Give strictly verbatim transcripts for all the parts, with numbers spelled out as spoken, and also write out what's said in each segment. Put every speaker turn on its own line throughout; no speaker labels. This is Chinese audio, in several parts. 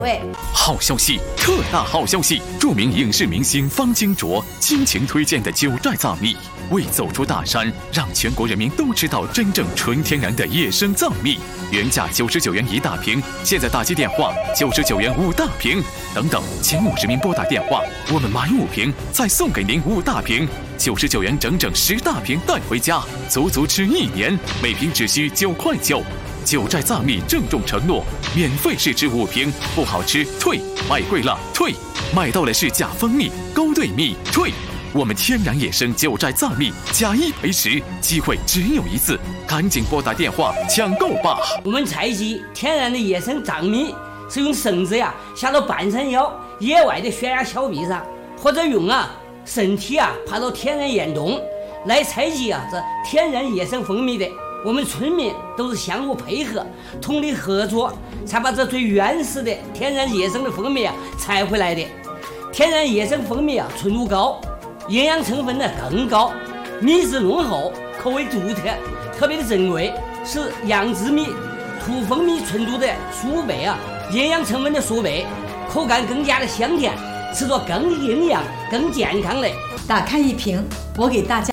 喂，
好消息，特大好消息！著名影视明星方金卓倾情推荐的九寨藏蜜，为走出大山，让全国人民都知道真正纯天然的野生藏蜜。原价九十九元一大瓶，现在打击电话九十九元五大瓶。等等，前五十名拨打电话，我们买五瓶再送给您五大瓶，九十九元整整十大瓶带回家，足足吃一年，每瓶只需九块九。九寨藏蜜郑重承诺，免费试吃五瓶，不好吃退，买贵了退，买到了是假蜂蜜、勾兑蜜退。我们天然野生九寨藏蜜，假一赔十，机会只有一次，赶紧拨打电话抢购吧！
我们采集天然的野生藏蜜，是用绳子呀下到半山腰野外的悬崖峭壁上，或者用啊身体啊爬到天然岩洞来采集啊这天然野生蜂蜜的。我们村民都是相互配合，通力合作，才把这最原始的天然野生的蜂蜜啊采回来的。天然野生蜂蜜啊纯度高，营养成分呢更高，蜜质浓厚，口味独特，特别的珍贵，是养殖蜜、土蜂蜜纯度的数倍啊，营养成分的数倍，口感更加的香甜，吃着更营养、更健康嘞。
打开一瓶，我给大家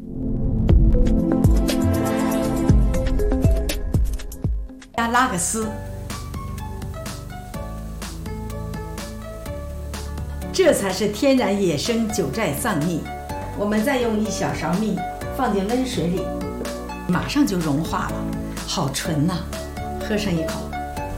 拉个丝，这才是天然野生九寨藏蜜。我们再用一小勺蜜放进温水里，马上就融化了，好纯呐、啊！喝上一口，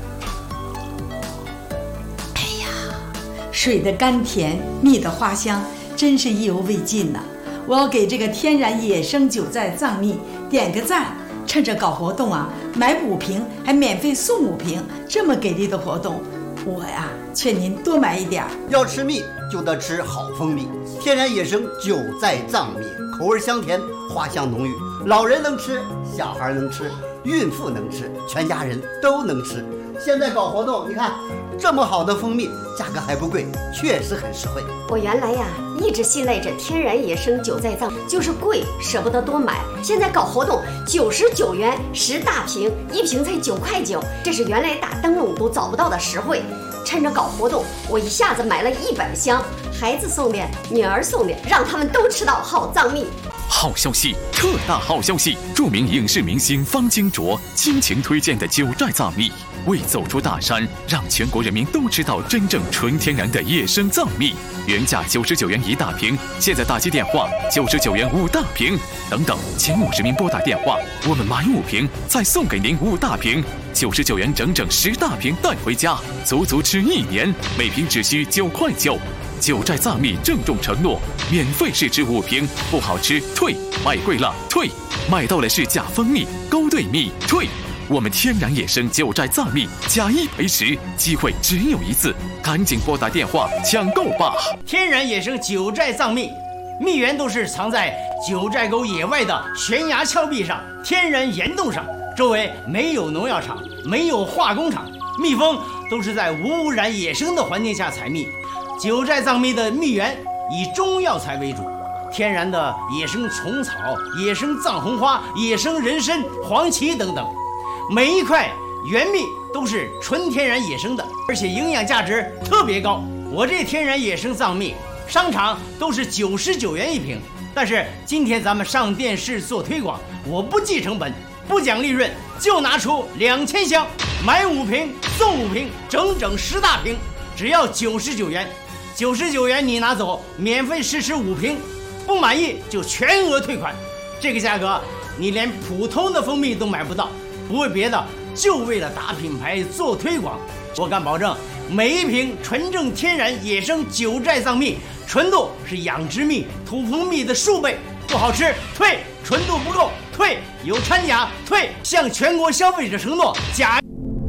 哎呀，水的甘甜，蜜的花香，真是意犹未尽呐、啊！我要给这个天然野生九寨藏蜜点个赞。趁着搞活动啊，买五瓶还免费送五瓶，这么给力的活动，我呀劝您多买一点。
要吃蜜就得吃好蜂蜜，天然野生九寨藏蜜，口味香甜，花香浓郁，老人能吃，小孩能吃，孕妇能吃，全家人都能吃。现在搞活动，你看这么好的蜂蜜，价格还不贵，确实很实惠。
我原来呀一直信赖着天然野生九寨藏，就是贵舍不得多买。现在搞活动，九十九元十大瓶，一瓶才九块九，这是原来打灯笼都找不到的实惠。趁着搞活动，我一下子买了一百箱，孩子送的，女儿送的，让他们都吃到好藏蜜。
好消息，特大好消息！著名影视明星方金卓倾情推荐的九寨藏蜜，为走出大山，让全国人民都知道真正纯天然的野生藏蜜。原价九十九元一大瓶，现在打击电话九十九元五大瓶。等等，前五十名拨打电话，我们买五瓶再送给您五大瓶，九十九元整整十大瓶带回家，足足吃一年，每瓶只需九块九。九寨藏蜜郑重承诺，免费试吃五瓶，不好吃退，买贵了退，买到了是假蜂蜜、勾兑蜜退。我们天然野生九寨藏蜜，假一赔十，机会只有一次，赶紧拨打电话抢购吧！
天然野生九寨藏蜜，蜜源都是藏在九寨沟野外的悬崖峭壁上、天然岩洞上，周围没有农药厂，没有化工厂，蜜蜂都是在无污染野生的环境下采蜜。九寨藏蜜的蜜源以中药材为主，天然的野生虫草、野生藏红花、野生人参、黄芪等等，每一块原蜜都是纯天然野生的，而且营养价值特别高。我这天然野生藏蜜，商场都是九十九元一瓶，但是今天咱们上电视做推广，我不计成本，不讲利润，就拿出两千箱，买五瓶送五瓶，整整十大瓶，只要九十九元。九十九元你拿走，免费试吃五瓶，不满意就全额退款。这个价格你连普通的蜂蜜都买不到，不为别的，就为了打品牌做推广。我敢保证，每一瓶纯正天然野生九寨藏蜜，纯度是养殖蜜、土蜂蜜的数倍，不好吃退，纯度不够退，有掺假退，向全国消费者承诺假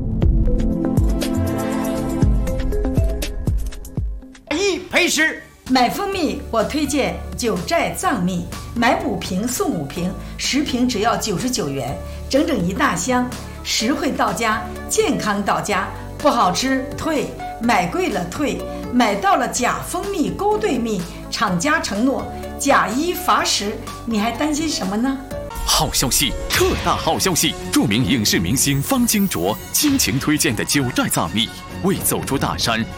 一赔十。
买蜂蜜我推荐九寨藏蜜，买五瓶送五瓶，十瓶只要九十九元，整整一大箱，实惠到家，健康到家，不好吃退，买贵了退，买到了假蜂蜜、勾兑蜜，厂家承诺假一罚十，你还担心什么呢？
好消息，特大好消息！著名影视明星方金卓倾情推荐的九寨藏蜜，为走出大山，